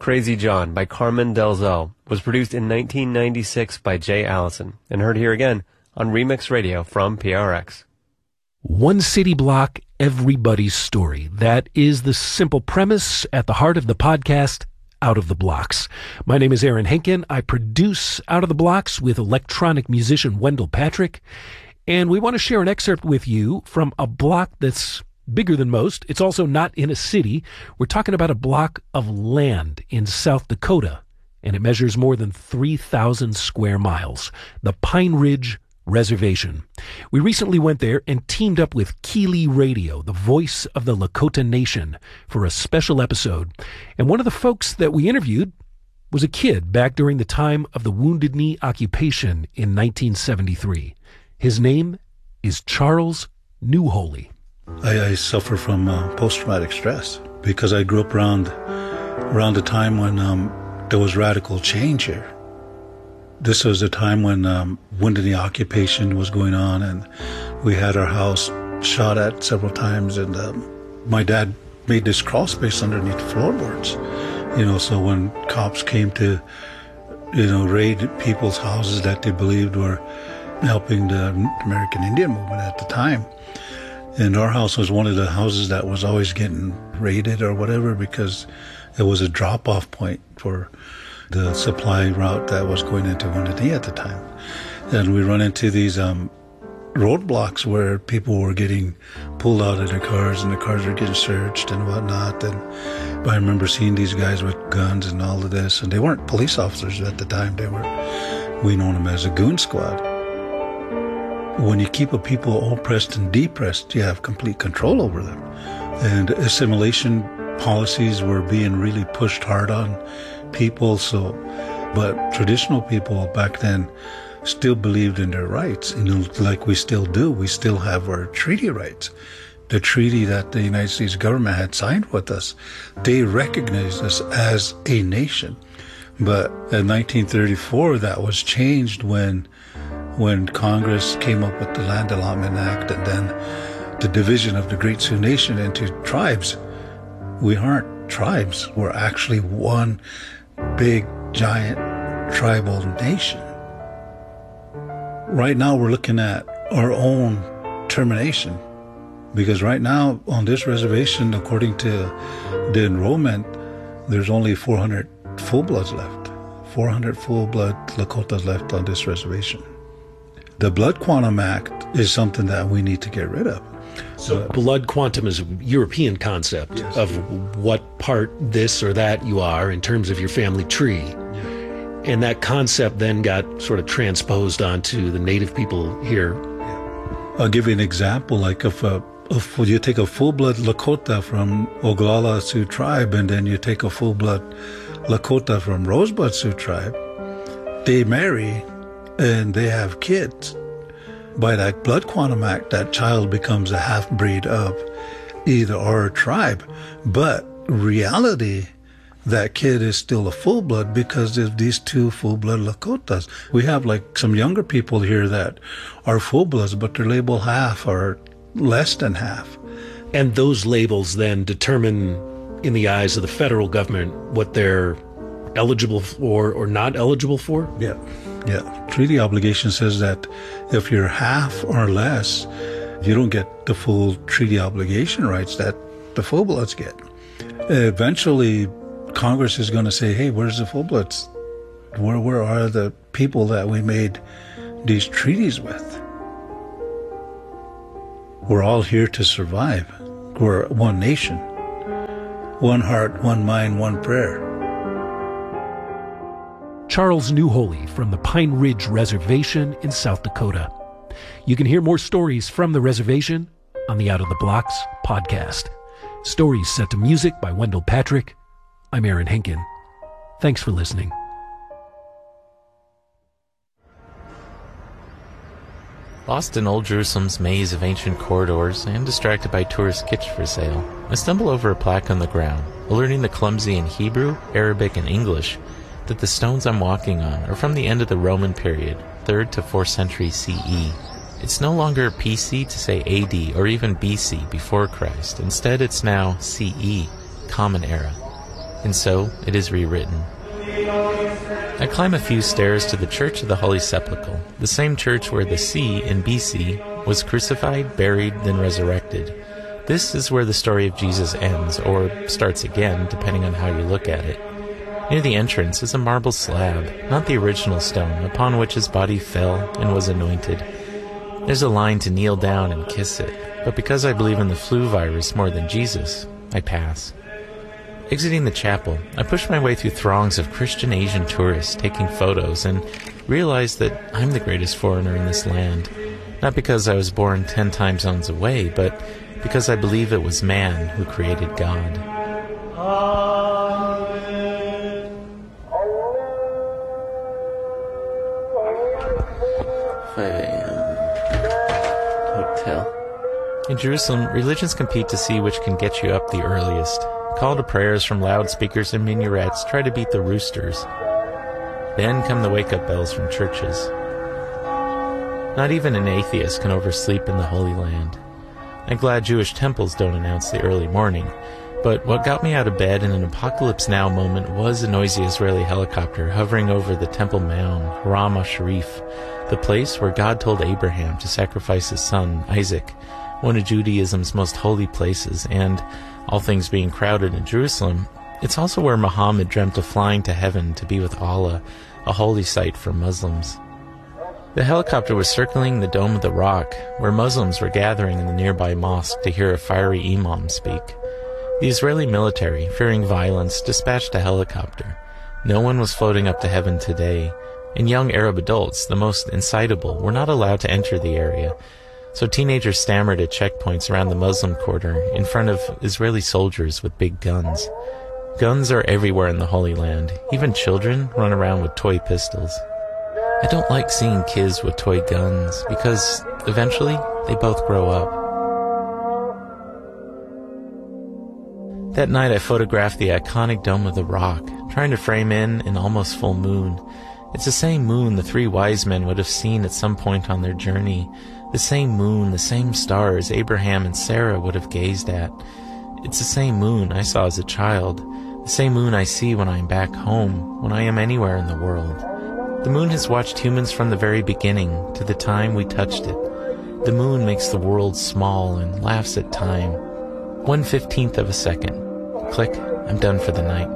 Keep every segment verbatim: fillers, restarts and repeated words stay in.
Crazy John by Carmen Delzell was produced in nineteen ninety-six by Jay Allison and heard here again on Remix Radio from P R X. One city block, everybody's story. That is the simple premise at the heart of the podcast, Out of the Blocks. My name is Aaron Henkin. I produce Out of the Blocks with electronic musician Wendell Patrick, and we want to share an excerpt with you from a block that's bigger than most. It's also not in a city. We're talking about a block of land in South Dakota, and it measures more than three thousand square miles, the Pine Ridge Reservation. We recently went there and teamed up with Keeley Radio, the voice of the Lakota Nation, for a special episode. And one of the folks that we interviewed was a kid back during the time of the Wounded Knee occupation in nineteen seventy-three. His name is Charles Newholy. I, I suffer from uh, post-traumatic stress because I grew up around around a time when um, there was radical change here. This was a time when um, Wounded Knee occupation was going on, and we had our house shot at several times, and um, my dad made this crawl space underneath floorboards. You know, so when cops came to, you know, raid people's houses that they believed were helping the American Indian movement at the time, and our house was one of the houses that was always getting raided or whatever because it was a drop-off point for the supply route that was going into Wounded Knee at the time. And we run into these um, roadblocks where people were getting pulled out of their cars and the cars were getting searched and whatnot. And I remember seeing these guys with guns and all of this, and they weren't police officers at the time. They were, we known them as a goon squad. When you keep a people oppressed and depressed, you have complete control over them. And assimilation policies were being really pushed hard on people. So, but traditional people back then still believed in their rights, you know, like we still do. We still have our treaty rights. The treaty that the United States government had signed with us, they recognized us as a nation. But in nineteen thirty-four, that was changed when when Congress came up with the Land Allotment Act and then the division of the Great Sioux Nation into tribes. We aren't tribes. We're actually one big, giant tribal nation. Right now we're looking at our own termination because right now on this reservation, according to the enrollment, there's only four hundred full-bloods left. four hundred full-blood Lakotas left on this reservation. The Blood Quantum Act is something that we need to get rid of. So uh, blood quantum is a European concept yes, of yeah. what part this or that you are in terms of your family tree. Yeah. And that concept then got sort of transposed onto the native people here. Yeah. I'll give you an example. Like if, a, if you take a full-blood Lakota from Oglala Sioux tribe and then you take a full-blood Lakota from Rosebud Sioux tribe, they marry and they have kids. By that Blood Quantum Act, that child becomes a half-breed of either our tribe. But reality, that kid is still a full-blood because of these two full-blood Lakotas. We have like some younger people here that are full-bloods, but they're labeled half or less than half. And those labels then determine, in the eyes of the federal government, what they're eligible for or not eligible for? Yeah. Yeah, treaty obligation says that if you're half or less, you don't get the full treaty obligation rights that the full-bloods get. Eventually, Congress is going to say, hey, where's the full-bloods? Where, where are the people that we made these treaties with? We're all here to survive. We're one nation, one heart, one mind, one prayer. Charles Newholy from the Pine Ridge Reservation in South Dakota. You can hear more stories from the reservation on the Out of the Blocks podcast. Stories set to music by Wendell Patrick. I'm Aaron Henkin. Thanks for listening. Lost in Old Jerusalem's maze of ancient corridors and distracted by tourist kitsch for sale, I stumble over a plaque on the ground, alerting the clumsy in Hebrew, Arabic, and English that the stones I'm walking on are from the end of the Roman period, third to fourth century C E. It's no longer P C to say A D or even B C, before Christ. Instead, it's now C E, Common Era. and so it is rewritten. I climb a few stairs to the Church of the Holy Sepulchre, the same church where the C in B C was crucified, buried, then resurrected. This is where the story of Jesus ends, or starts again, depending on how you look at it. Near the entrance is a marble slab, not the original stone, upon which his body fell and was anointed. There's a line to kneel down and kiss it, but because I believe in the flu virus more than Jesus, I pass. Exiting the chapel, I push my way through throngs of Christian Asian tourists taking photos and realize that I'm the greatest foreigner in this land. Not because I was born ten time zones away, but because I believe it was man who created God. five a.m. Hotel. In Jerusalem, religions compete to see which can get you up the earliest. Call to prayers from loudspeakers and minarets try to beat the roosters. Then come the wake-up bells from churches. Not even an atheist can oversleep in the Holy Land. I'm glad Jewish temples don't announce the early morning, but what got me out of bed in an Apocalypse Now moment was a noisy Israeli helicopter hovering over the Temple Mound, Haram al-Sharif, the place where God told Abraham to sacrifice his son, Isaac, one of Judaism's most holy places, and, all things being crowded in Jerusalem, it's also where Muhammad dreamt of flying to heaven to be with Allah, a holy site for Muslims. The helicopter was circling the Dome of the Rock, where Muslims were gathering in the nearby mosque to hear a fiery imam speak. The Israeli military, fearing violence, dispatched a helicopter. No one was floating up to heaven today, and young Arab adults, the most incitable, were not allowed to enter the area, so teenagers stammered at checkpoints around the Muslim quarter in front of Israeli soldiers with big guns. Guns are everywhere in the Holy Land. Even children run around with toy pistols. I don't like seeing kids with toy guns because eventually they both grow up. That night I photographed the iconic Dome of the Rock, trying to frame in an almost full moon. It's the same moon the three wise men would have seen at some point on their journey. The same moon, the same stars Abraham and Sarah would have gazed at. It's the same moon I saw as a child, the same moon I see when I am back home, when I am anywhere in the world. The moon has watched humans from the very beginning to the time we touched it. The moon makes the world small and laughs at time. One fifteenth of a second. Click, I'm done for the night.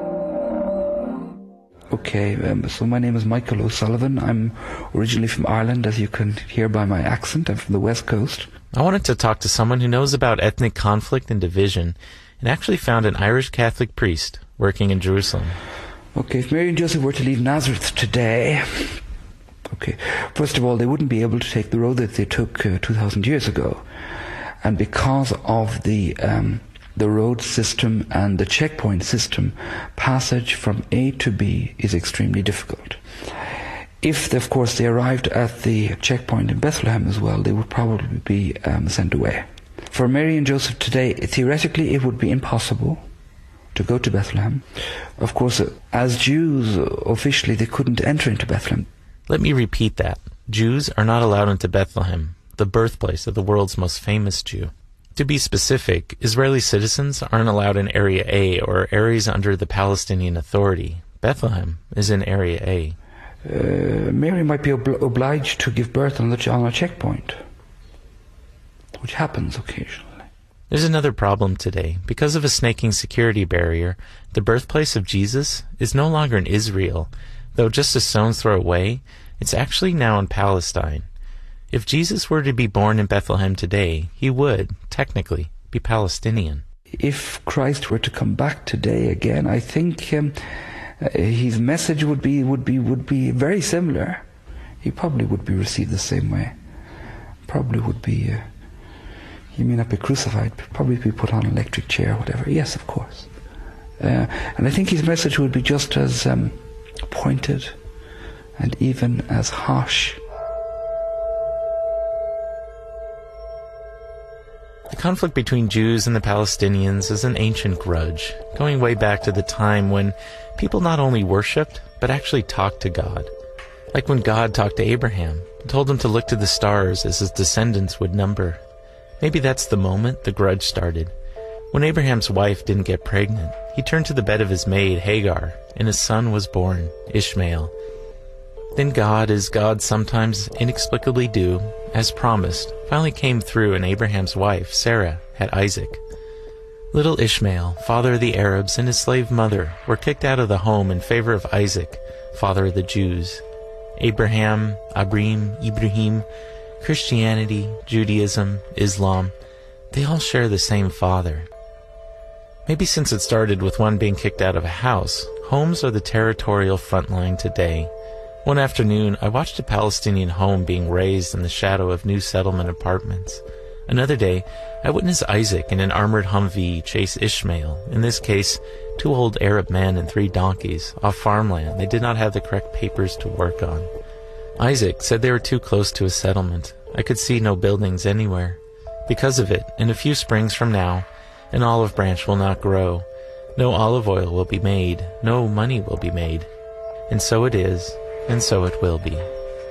Okay, um, so my name is Michael O'Sullivan. I'm originally from Ireland, as you can hear by my accent. I'm from the West Coast. I wanted to talk to someone who knows about ethnic conflict and division, and actually found an Irish Catholic priest working in Jerusalem. Okay, if Mary and Joseph were to leave Nazareth today, okay, first of all, they wouldn't be able to take the road that they took uh, two thousand years ago. And because of the um, the road system and the checkpoint system, passage from A to B is extremely difficult. If, of course, they arrived at the checkpoint in Bethlehem as well, they would probably be um, sent away. For Mary and Joseph today, theoretically, it would be impossible to go to Bethlehem. Of course, as Jews, officially, they couldn't enter into Bethlehem. Let me repeat that. Jews are not allowed into Bethlehem, the birthplace of the world's most famous Jew. To be specific, Israeli citizens aren't allowed in Area A or areas under the Palestinian Authority. Bethlehem is in Area A. Uh, Mary might be ob- obliged to give birth on, the, on a checkpoint, which happens occasionally. There's another problem today. Because of a snaking security barrier, the birthplace of Jesus is no longer in Israel, though just a stone's throw away, it's actually now in Palestine. If Jesus were to be born in Bethlehem today, he would, technically, be Palestinian. If Christ were to come back today again, I think um, his message would be would be would be very similar. He probably would be received the same way. Probably would be. Uh, he may not be crucified, but probably be put on an electric chair, or whatever. Yes, of course. Uh, and I think his message would be just as um, pointed and even as harsh. The conflict between Jews and the Palestinians is an ancient grudge, going way back to the time when people not only worshipped, but actually talked to God. Like when God talked to Abraham and told him to look to the stars as his descendants would number. Maybe that's the moment the grudge started. When Abraham's wife didn't get pregnant, he turned to the bed of his maid, Hagar, and his son was born, Ishmael. Then God, as God sometimes inexplicably do, as promised, finally came through, and Abraham's wife, Sarah, had Isaac. Little Ishmael, father of the Arabs, and his slave mother were kicked out of the home in favor of Isaac, father of the Jews. Abraham, Abrim, Ibrahim, Christianity, Judaism, Islam, they all share the same father. Maybe since it started with one being kicked out of a house, homes are the territorial front line today. One afternoon, I watched a Palestinian home being raised in the shadow of new settlement apartments. Another day, I witnessed Isaac in an armored Humvee chase Ishmael, in this case, two old Arab men and three donkeys, off farmland they did not have the correct papers to work on. Isaac said they were too close to a settlement. I could see no buildings anywhere. Because of it, in a few springs from now, an olive branch will not grow. No olive oil will be made. No money will be made. And so it is, and so it will be.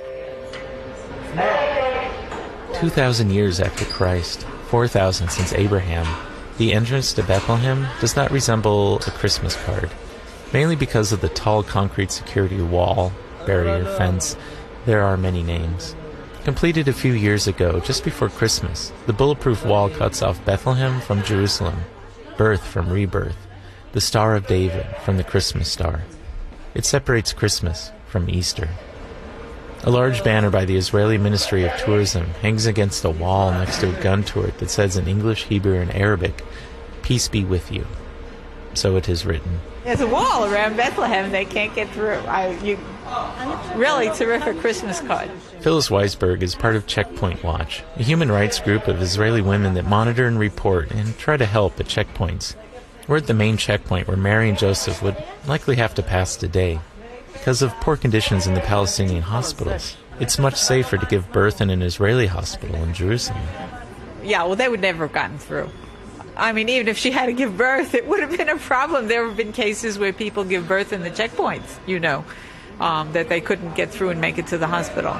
Two thousand years after Christ, four thousand since Abraham, the entrance to Bethlehem does not resemble a Christmas card, mainly because of the tall concrete security wall, barrier, fence. There are many names. Completed a few years ago, just before Christmas, the bulletproof wall cuts off Bethlehem from Jerusalem, birth from rebirth, the Star of David from the Christmas star. It separates Christmas from Easter. A large banner by the Israeli Ministry of Tourism hangs against a wall next to a gun turret that says in English, Hebrew, and Arabic, "Peace be with you." So it is written. There's a wall around Bethlehem they can't get through. I, you, really terrific Christmas card. Phyllis Weisberg is part of Checkpoint Watch, a human rights group of Israeli women that monitor and report and try to help at checkpoints. We're at the main checkpoint where Mary and Joseph would likely have to pass today. Because of poor conditions in the Palestinian hospitals, it's much safer to give birth in an Israeli hospital in Jerusalem. Yeah, well, they would never have gotten through. I mean, even if she had to give birth, it would have been a problem. There have been cases where people give birth in the checkpoints, you know, um, that they couldn't get through and make it to the hospital.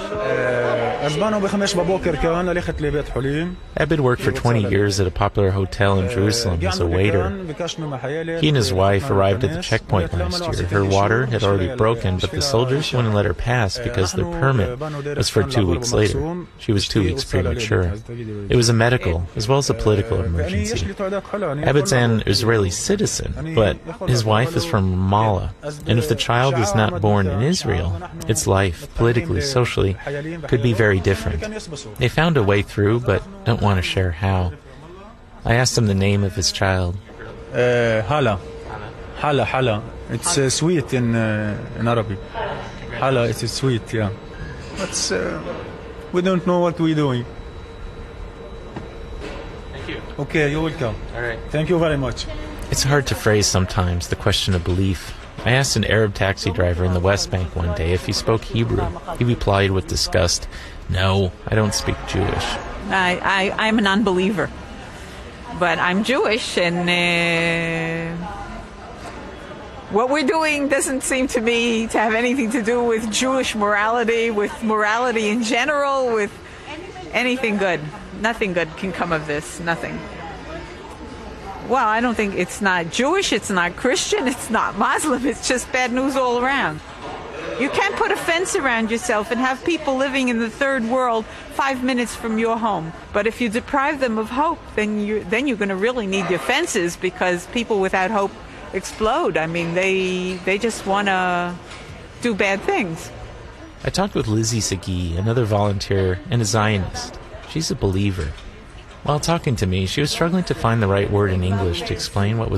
Abed worked for twenty years at a popular hotel in Jerusalem as a waiter. He and his wife arrived at the checkpoint last year. Her water had already broken, but the soldiers wouldn't let her pass because their permit was for two weeks later. She was two weeks premature. It was a medical as well as a political emergency. Abed's an Israeli citizen, but his wife is from Ramallah, and if the child is not born in Israel, its life, politically, socially, could be very different. They found a way through, but don't want to share how. I asked him the name of his child. Uh, Hala. Hala, Hala. It's uh, sweet in uh, in Arabic. Hala is sweet, yeah. But uh, we don't know what we're doing. Thank you. Okay, you're welcome. All right. Thank you very much. It's hard to phrase sometimes the question of belief. I asked an Arab taxi driver in the West Bank one day if he spoke Hebrew. He replied with disgust, "No, I don't speak Jewish." I, I, I'm an unbeliever. But I'm Jewish, and uh, what we're doing doesn't seem to me to have anything to do with Jewish morality, with morality in general, with anything good. Nothing good can come of this, nothing. Well, I don't think it's not Jewish, it's not Christian, it's not Muslim, it's just bad news all around. You can't put a fence around yourself and have people living in the third world five minutes from your home. But if you deprive them of hope, then you then you're going to really need your fences, because people without hope explode. I mean, they they just want to do bad things. I talked with Lizzie Sagi, another volunteer and a Zionist. She's a believer. While talking to me, she was struggling to find the right word in English to explain what was